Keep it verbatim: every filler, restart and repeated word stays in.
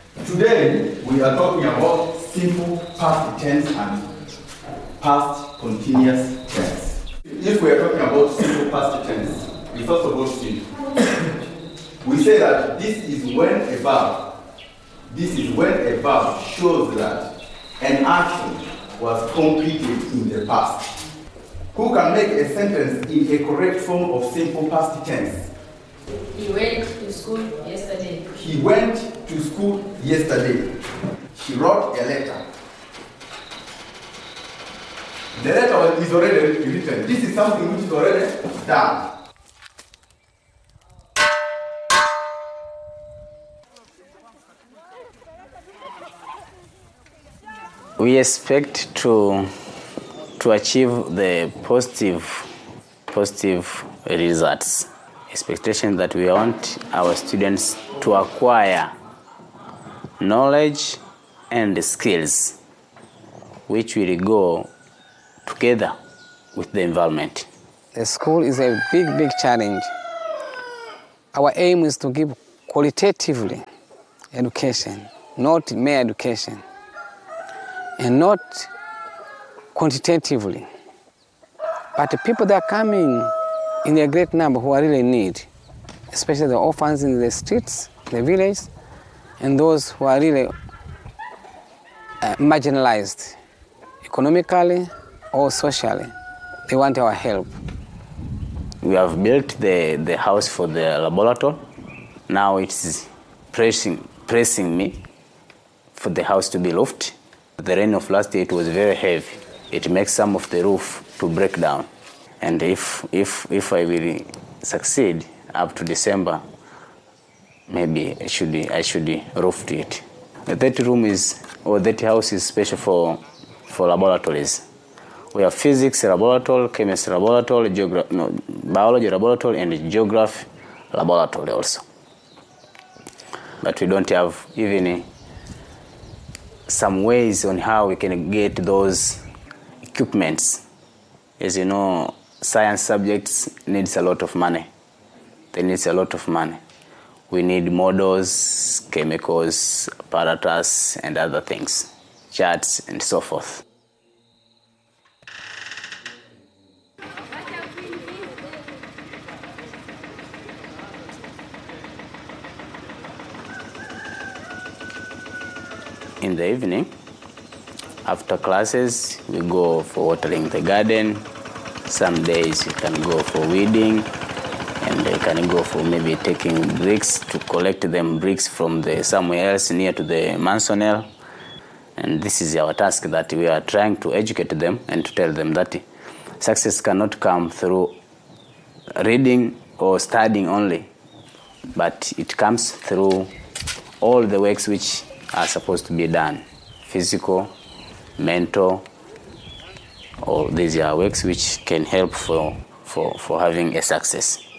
Today, we are talking about simple past tense and past continuous tense. If we are talking about simple past tense, we first of all see, we say that this is when a verb, this is when a verb shows that an action was completed in the past. Who can make a sentence in a correct form of simple past tense? He went to school yesterday. He went to school yesterday. She wrote a letter. The letter is already written. This is something which is already done. We expect to to achieve the positive positive results. Expectation that we want our students to acquire knowledge and skills which will go together with the environment. The school is a big, big challenge. Our aim is to give qualitatively education, not mere education, and not quantitatively. But the people that are coming in a great number who are really in need, especially the orphans in the streets, the village, and those who are really uh, marginalized economically or socially. They want our help. We have built the, the house for the laboratory. Now it's pressing, pressing me for the house to be roofed. The rain of last year, it was very heavy. It makes some of the roof to break down. And if, if, if I will succeed up to December, maybe I should, I should roof it. That room is, or that house is special for, for laboratories. We have physics laboratory, chemistry laboratory, geogra no, biology laboratory, and geography laboratory also. But we don't have even some ways on how we can get those equipments. As you know, science subjects needs a lot of money. They needs a lot of money. We need models, chemicals, apparatus, and other things, charts, and so forth. In the evening, after classes, we go for watering the garden. Some days you can go for weeding, and you can go for maybe taking bricks to collect them bricks from the somewhere else near to the Mansonel. And this is our task, that we are trying to educate them and to tell them that success cannot come through reading or studying only, but it comes through all the works which are supposed to be done, physical, mental. All these are works which can help for, for, for having a success.